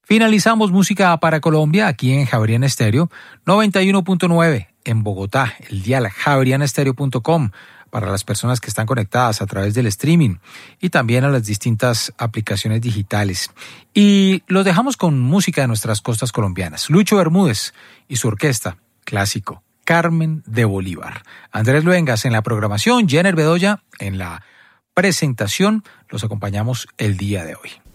Finalizamos Música para Colombia aquí en Javeriana Estéreo 91.9 en Bogotá, el dial javerianaestereo.com para las personas que están conectadas a través del streaming y también a las distintas aplicaciones digitales. Y los dejamos con música de nuestras costas colombianas. Lucho Bermúdez y su orquesta, clásico, Carmen de Bolívar. Andrés Luengas en la programación, Jenner Bedoya en la presentación. Los acompañamos el día de hoy.